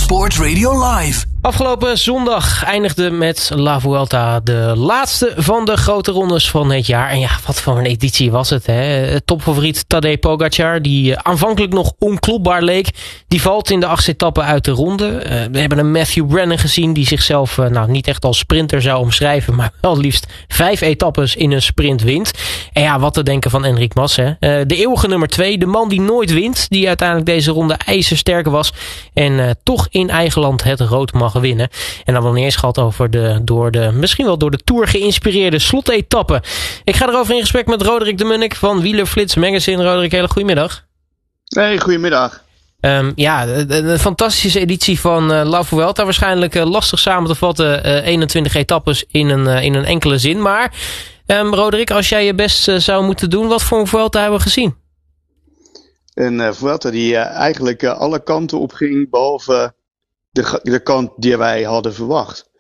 Sport Radio Live. Afgelopen zondag eindigde met La Vuelta de laatste van de grote rondes van het jaar. En ja, wat voor een editie was het, hè? Topfavoriet Tadej Pogačar, die aanvankelijk nog onklopbaar leek, die valt in de 8e etappe uit de ronde. We hebben een Matthew Brennan gezien die zichzelf niet echt als sprinter zou omschrijven, maar wel liefst 5 etappes in een sprint wint. En ja, wat te denken van Enric Mas, hè? De eeuwige nummer 2, de man die nooit wint, die uiteindelijk deze ronde ijzersterk was en toch in eigen land het rood mag winnen. En dan wel niet eens gehad over misschien wel door de Tour geïnspireerde slotetappe. Ik ga erover in gesprek met Roderick de Munnik van Wielerflits Magazine. Roderick, hele goedemiddag. Hey, goedemiddag. Een fantastische editie van La Vuelta. Waarschijnlijk lastig samen te vatten. 21 etappes in een enkele zin. Maar Roderick, als jij je best zou moeten doen, wat voor een Vuelta hebben we gezien? Een Vuelta die eigenlijk alle kanten op ging, behalve de kant die wij hadden verwacht.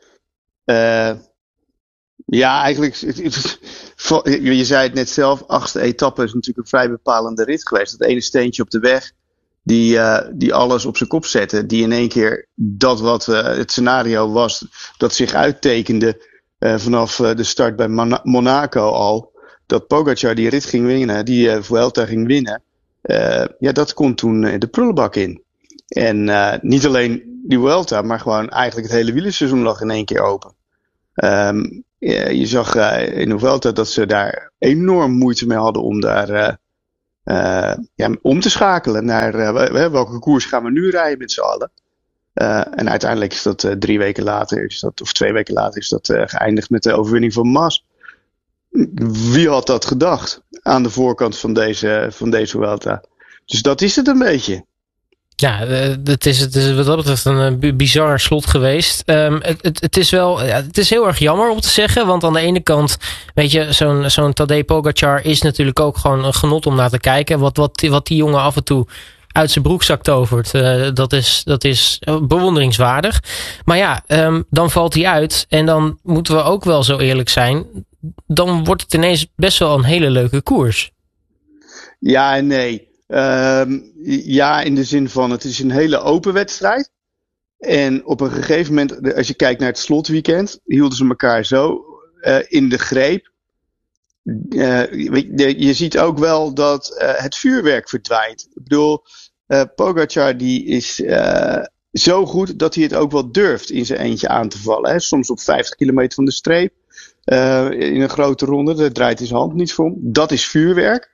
Eigenlijk, je zei het net zelf, 8e etappe is natuurlijk een vrij bepalende rit geweest. Dat ene steentje op de weg, die alles op zijn kop zette. Die in één keer dat wat het scenario was, dat zich uittekende vanaf de start bij Monaco al. Dat Pogačar die rit ging winnen, die Vuelta ging winnen. Dat kon toen de prullenbak in. En niet alleen die Vuelta, maar gewoon eigenlijk het hele wielerseizoen lag in één keer open. Je zag in de Vuelta dat ze daar enorm moeite mee hadden om daar om te schakelen naar welke koers gaan we nu rijden met z'n allen. En uiteindelijk is dat 3 weken later, of 2 weken later, is dat geëindigd met de overwinning van Mas. Wie had dat gedacht aan de voorkant van deze Vuelta? Dus dat is het een beetje. Ja, het is wat dat betreft een bizar slot geweest. Het is heel erg jammer om te zeggen, want aan de ene kant, weet je, zo'n Tadej Pogačar is natuurlijk ook gewoon een genot om naar te kijken. Wat die jongen af en toe uit zijn broekzak tovert, dat is bewonderingswaardig. Maar ja, dan valt hij uit en dan moeten we ook wel zo eerlijk zijn. Dan wordt het ineens best wel een hele leuke koers. Ja en nee. In de zin van het is een hele open wedstrijd. En op een gegeven moment, als je kijkt naar het slotweekend, hielden ze elkaar zo in de greep. Je ziet ook wel dat het vuurwerk verdwijnt. Ik bedoel, Pogačar die is zo goed dat hij het ook wel durft in zijn eentje aan te vallen. Hè? Soms op 50 kilometer van de streep. In een grote ronde, daar draait hij zijn hand niet voor om. Dat is vuurwerk.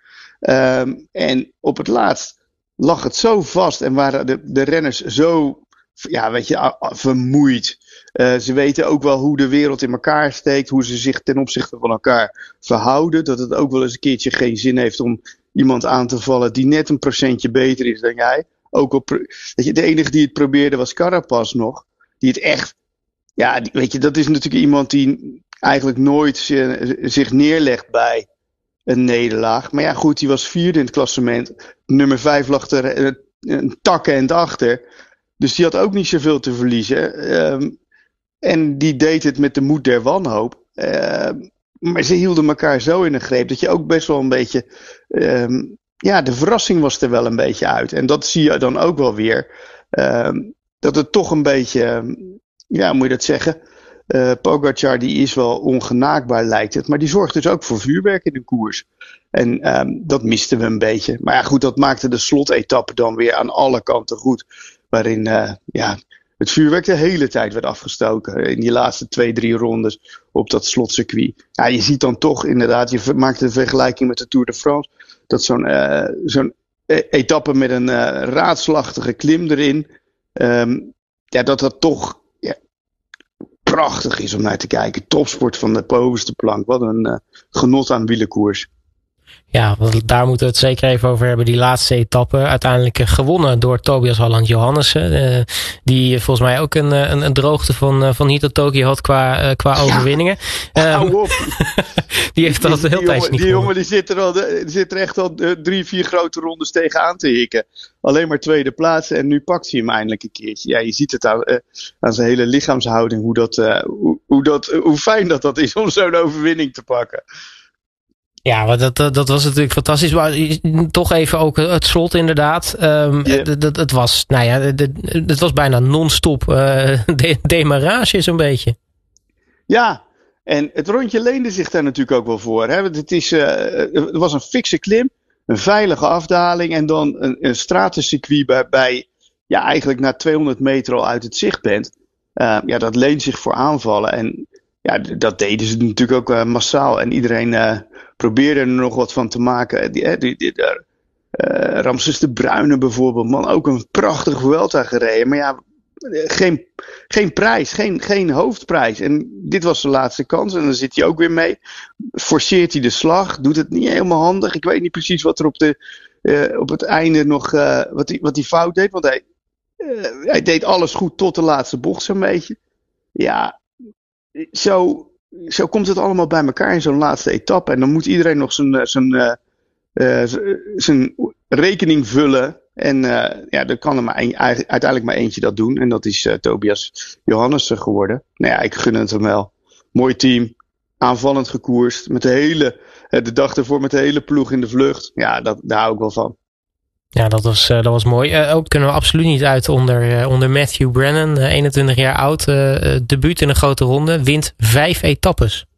En op het laatst lag het zo vast en waren de renners zo vermoeid. Ze weten ook wel hoe de wereld in elkaar steekt, hoe ze zich ten opzichte van elkaar verhouden. Dat het ook wel eens een keertje geen zin heeft om iemand aan te vallen die net een procentje beter is dan jij. De enige die het probeerde was Carapaz nog. Die het echt, dat is natuurlijk iemand die eigenlijk nooit zich neerlegt bij een nederlaag. Maar ja, goed, die was 4e in het klassement. Nummer 5 lag er een takkend achter. Dus die had ook niet zoveel te verliezen. En die deed het met de moed der wanhoop. Maar ze hielden elkaar zo in de greep dat je ook best wel een beetje... de verrassing was er wel een beetje uit. En dat zie je dan ook wel weer. Dat het toch een beetje... hoe moet je dat zeggen? Pogačar die is wel ongenaakbaar lijkt het. Maar die zorgt dus ook voor vuurwerk in de koers. En dat misten we een beetje. Maar ja goed, dat maakte de slotetappe dan weer aan alle kanten goed. Waarin het vuurwerk de hele tijd werd afgestoken. In die laatste 2-3 rondes op dat slotcircuit. Ja, je ziet dan toch inderdaad, je maakt een vergelijking met de Tour de France. Dat zo'n etappe met een raadselachtige klim erin. Dat toch prachtig is om naar te kijken. Topsport van de bovenste plank. Wat een genot aan wielerkoers. Ja, daar moeten we het zeker even over hebben. Die laatste etappe uiteindelijk gewonnen door Tobias Holland Johannessen. Die volgens mij ook een droogte van hier tot Tokio had qua overwinningen. Hou op. Die heeft dat de hele tijd niet. Die jongen die zit er echt al 3-4 grote rondes tegenaan te hikken. Alleen maar tweede plaats en nu pakt hij hem eindelijk een keertje. Ja, je ziet het aan zijn hele lichaamshouding hoe fijn dat is om zo'n overwinning te pakken. Ja, maar dat was natuurlijk fantastisch. Maar toch even ook het slot inderdaad. Het was, het was bijna non-stop demarrage zo'n beetje. Ja, en het rondje leende zich daar natuurlijk ook wel voor. Hè? Want het was een fikse klim, een veilige afdaling en dan een stratencircuit waarbij je eigenlijk na 200 meter al uit het zicht bent. Dat leent zich voor aanvallen. En ja, dat deden ze natuurlijk ook massaal. En iedereen probeerde er nog wat van te maken. Ramses de Bruyne bijvoorbeeld, man, ook een prachtig Vuelta gereden. Maar ja, geen prijs, geen hoofdprijs. En dit was de laatste kans en dan zit hij ook weer mee. Forceert hij de slag, doet het niet helemaal handig. Ik weet niet precies wat er op het einde nog, wat hij fout deed. Want hij deed alles goed tot de laatste bocht zo'n beetje. Ja, zo komt het allemaal bij elkaar in zo'n laatste etappe. En dan moet iedereen nog zijn rekening vullen. En er kan er uiteindelijk maar eentje dat doen. En dat is Tobias Johannessen geworden. Nou ja, ik gun het hem wel. Mooi team. Aanvallend gekoerst. Met de dag ervoor met de hele ploeg in de vlucht. Ja, daar hou ik wel van. Ja, dat was mooi. Ook kunnen we absoluut niet uit onder Matthew Brennan. 21 jaar oud. Debuut in een grote ronde. Wint 5 etappes.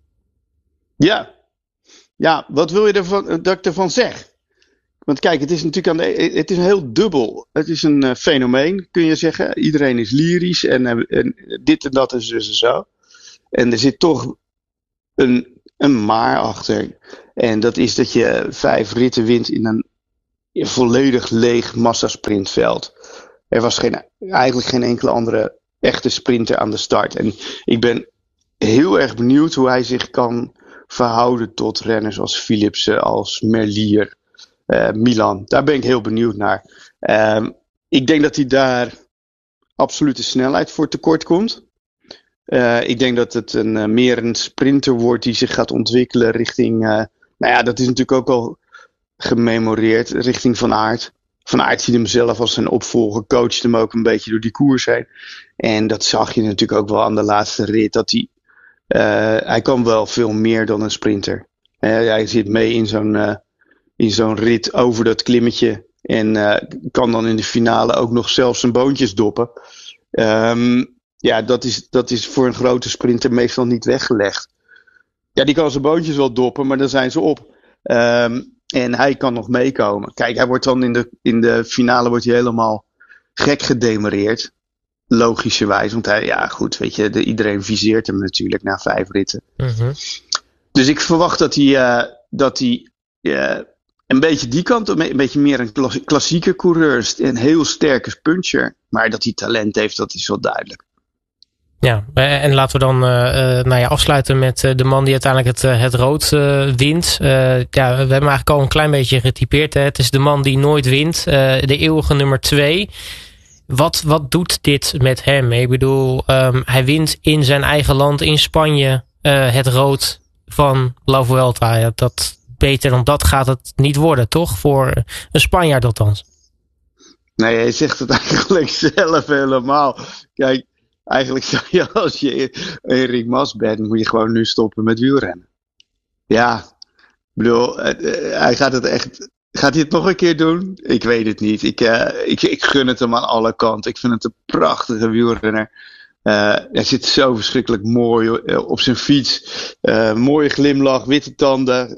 Ja, wat wil je dat ik ervan zeg? Want kijk, het is natuurlijk het is heel dubbel. Het is een fenomeen, kun je zeggen. Iedereen is lyrisch en dit en dat is dus zo. En er zit toch een maar achter. En dat is dat je 5 ritten wint in een volledig leeg massassprintveld. Er was eigenlijk geen enkele andere echte sprinter aan de start. En ik ben heel erg benieuwd hoe hij zich kan verhouden tot renners als Philipsen, als Merlier, Milan. Daar ben ik heel benieuwd naar. Ik denk dat hij daar absolute snelheid voor tekort komt. Ik denk dat het meer een sprinter wordt die zich gaat ontwikkelen richting... dat is natuurlijk ook al gememoreerd richting Van Aert. Van Aert ziet hem zelf als zijn opvolger, coacht hem ook een beetje door die koers heen. En dat zag je natuurlijk ook wel aan de laatste rit, dat hij kan wel veel meer dan een sprinter. Hij zit mee in zo'n rit over dat klimmetje en kan dan in de finale ook nog zelfs zijn boontjes doppen. Dat is voor een grote sprinter meestal niet weggelegd. Ja, die kan zijn boontjes wel doppen, maar dan zijn ze op. En hij kan nog meekomen. Kijk, hij wordt dan in de finale wordt hij helemaal gek gedemareerd. Logischerwijs, want weet je, iedereen viseert hem natuurlijk na 5 ritten. Mm-hmm. Dus ik verwacht dat hij een beetje die kant, een beetje meer een klassieke coureur, een heel sterke puncher. Maar dat hij talent heeft, dat is wel duidelijk. Ja, en laten we dan afsluiten met de man die uiteindelijk het rood wint. We hebben hem eigenlijk al een klein beetje getypeerd. Hè. Het is de man die nooit wint. De eeuwige nummer 2. Wat doet dit met hem? Ik bedoel, hij wint in zijn eigen land, in Spanje, het rood van La Vuelta. Ja, beter dan dat gaat het niet worden, toch? Voor een Spanjaard althans. Nee, hij zegt het eigenlijk zelf helemaal. Kijk, eigenlijk zou je, als je Enric Mas bent, moet je gewoon nu stoppen met wielrennen. Ja, ik bedoel, hij gaat het echt... Gaat hij het nog een keer doen? Ik weet het niet. Ik gun het hem aan alle kanten. Ik vind het een prachtige wielrenner. Hij zit zo verschrikkelijk mooi op zijn fiets. Mooie glimlach, witte tanden.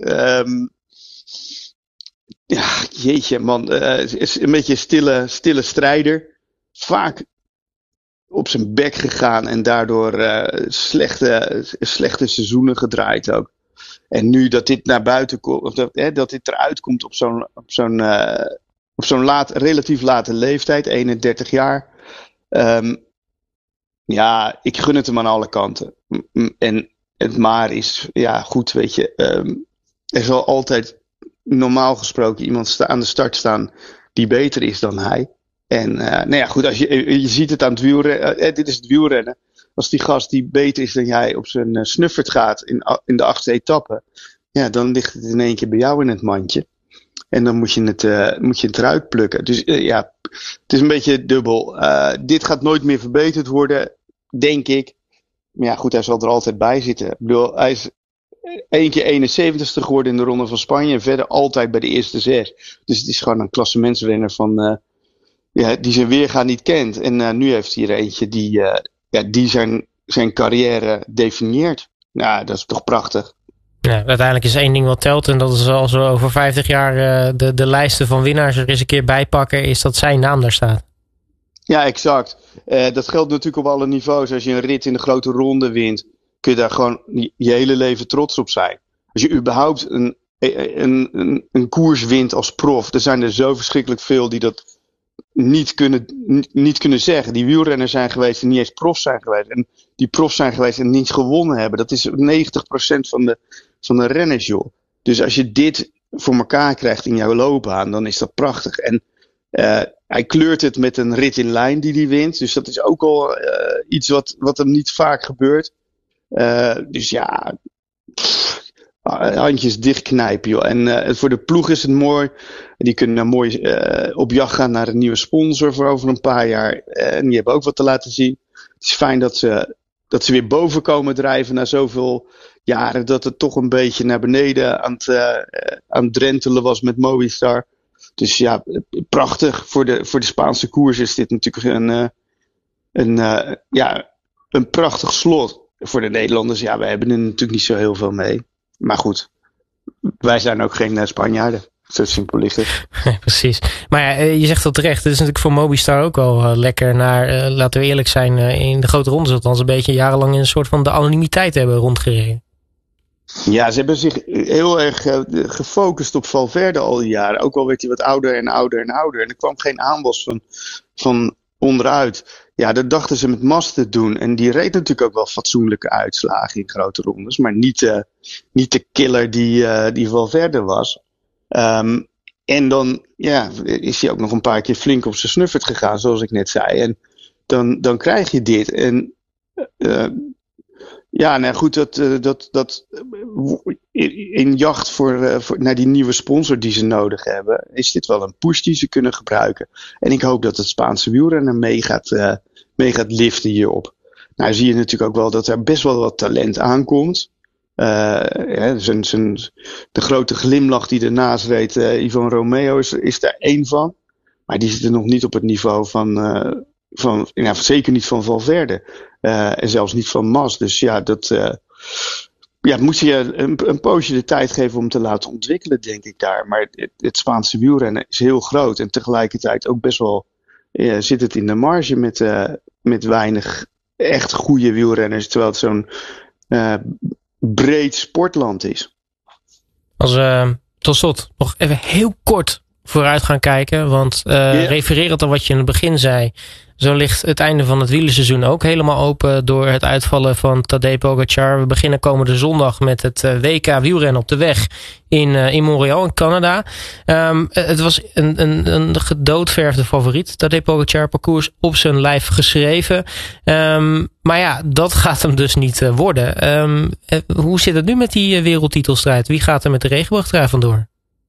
Jeetje man. Is een beetje een stille strijder. Vaak op zijn bek gegaan en daardoor slechte seizoenen gedraaid ook. En nu dat dit naar buiten komt, of dat dit eruit komt op zo'n relatief late leeftijd, 31 jaar. Ik gun het hem aan alle kanten. En het maar is, goed, weet je. Er zal altijd normaal gesproken iemand aan de start staan die beter is dan hij. En goed, als je ziet het aan het wielrennen. Dit is het wielrennen. Als die gast die beter is dan jij op zijn snuffert gaat in de 8e etappe. Ja, dan ligt het in één keer bij jou in het mandje. En dan moet je het eruit plukken. Dus het is een beetje dubbel. Dit gaat nooit meer verbeterd worden, denk ik. Maar ja, goed, hij zal er altijd bij zitten. Ik bedoel, hij is één keer 71ste geworden in de Ronde van Spanje. En verder altijd bij de eerste 6. Dus het is gewoon een klassementsrenner van... die zijn weerga niet kent. En nu heeft hij er eentje die zijn carrière definieert. Ja, dat is toch prachtig. Ja, uiteindelijk is één ding wat telt. En dat is als we over 50 jaar de lijsten van winnaars er eens een keer bij pakken. Is dat zijn naam daar staat. Ja, exact. Dat geldt natuurlijk op alle niveaus. Als je een rit in de grote ronde wint, kun je daar gewoon je hele leven trots op zijn. Als je überhaupt een koers wint als prof, er zijn er zo verschrikkelijk veel die dat niet kunnen zeggen. Die wielrenners zijn geweest en niet eens prof zijn geweest. En die prof zijn geweest en niet gewonnen hebben. Dat is 90% van de renners, joh. Dus als je dit voor elkaar krijgt in jouw loopbaan, dan is dat prachtig. En hij kleurt het met een rit in lijn die hij wint. Dus dat is ook al iets wat hem niet vaak gebeurt. Dus ja, handjes dichtknijpen, joh. En voor de ploeg is het mooi. Die kunnen mooi op jacht gaan naar een nieuwe sponsor voor over een paar jaar. En die hebben ook wat te laten zien. Het is fijn dat ze weer boven komen drijven na zoveel jaren. Dat het toch een beetje naar beneden aan het drentelen was met Movistar. Dus ja, prachtig. Voor de Spaanse koers is dit natuurlijk een prachtig slot. Voor de Nederlanders, ja, wij hebben er natuurlijk niet zo heel veel mee. Maar goed, wij zijn ook geen Spanjaarden. Zo simpel ligt het. Ja, precies. Maar ja, je zegt dat terecht. Het is natuurlijk voor Movistar ook wel lekker naar, laten we eerlijk zijn, in de grote rondes althans een beetje jarenlang in een soort van de anonimiteit hebben rondgereden. Ja, ze hebben zich heel erg gefocust op Valverde al die jaren. Ook al werd hij wat ouder en ouder en ouder. En er kwam geen aanwas van onderuit. Ja, dat dachten ze met Mas te doen. En die reed natuurlijk ook wel fatsoenlijke uitslagen in grote rondes. Maar niet de killer die Valverde was. En dan is hij ook nog een paar keer flink op zijn snuffert gegaan, zoals ik net zei. En dan krijg je dit. En goed, dat in jacht voor naar die nieuwe sponsor die ze nodig hebben, is dit wel een push die ze kunnen gebruiken. En ik hoop dat het Spaanse wielrennen mee gaat liften hierop. Nou zie je natuurlijk ook wel dat er best wel wat talent aankomt. De grote glimlach die ernaast reed, Ivan Romeo, is daar één van. Maar die zit er nog niet op het niveau van zeker niet van Valverde. En zelfs niet van Mas. Dus ja, moet je een poosje de tijd geven om te laten ontwikkelen, denk ik daar. Maar het Spaanse wielrennen is heel groot. En tegelijkertijd ook best wel zit het in de marge met weinig echt goede wielrenners. Terwijl het zo'n breed sportland is. Als we tot slot nog even heel kort vooruit gaan kijken. Want refererend aan wat je in het begin zei, zo ligt het einde van het wielerseizoen ook helemaal open door het uitvallen van Tadej Pogačar. We beginnen komende zondag met het WK wielrennen op de weg in Montreal in Canada. Het was een gedoodverfde favoriet. Tadej Pogačar, parcours op zijn lijf geschreven. Maar ja, dat gaat hem dus niet worden. Hoe zit het nu met die wereldtitelstrijd? Wie gaat er met de regenboogtrui vandoor?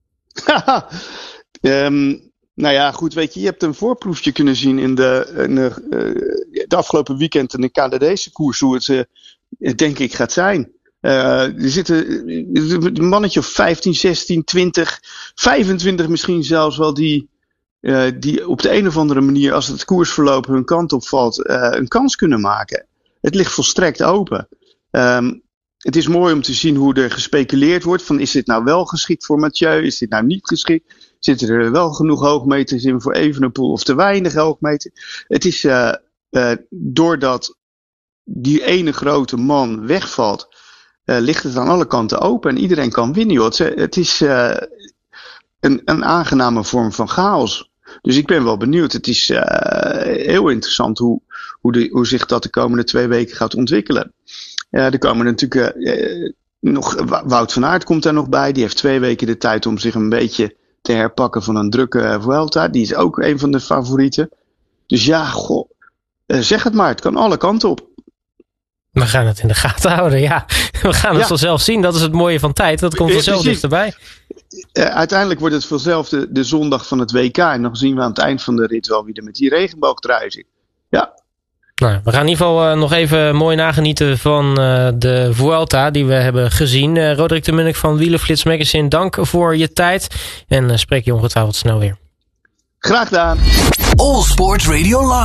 Nou ja, goed, weet je hebt een voorproefje kunnen zien in de afgelopen weekend in de Canadese koers, hoe het denk ik gaat zijn. Er zitten een mannetje of 15, 16, 20, 25 misschien zelfs wel die op de een of andere manier, als het koersverloop hun kant op valt, een kans kunnen maken. Het ligt volstrekt open. Het is mooi om te zien hoe er gespeculeerd wordt van, is dit nou wel geschikt voor Mathieu, is dit nou niet geschikt? Zitten er wel genoeg hoogmeters in voor Evenepoel of te weinig hoogmeters? Het is doordat die ene grote man wegvalt, ligt het aan alle kanten open en iedereen kan winnen, joh. Het is een aangename vorm van chaos. Dus ik ben wel benieuwd. Het is heel interessant hoe zich dat de komende 2 weken gaat ontwikkelen. Er komen natuurlijk nog Wout van Aert komt daar nog bij. Die heeft 2 weken de tijd om zich een beetje te herpakken van een drukke Vuelta. Die is ook een van de favorieten. Dus ja, zeg het maar. Het kan alle kanten op. We gaan het in de gaten houden, ja. We gaan het vanzelf zien. Dat is het mooie van tijd. Dat komt vanzelf dichterbij. Uiteindelijk wordt het vanzelf de zondag van het WK. En dan zien we aan het eind van de rit wel wie er met die regenboogtrui zit. Ja. Nou, we gaan in ieder geval nog even mooi nagenieten van de Vuelta die we hebben gezien. Roderick de Munnik van Wielerflits Magazine, dank voor je tijd. En spreek je ongetwijfeld snel weer. Graag gedaan. All Sports Radio Live.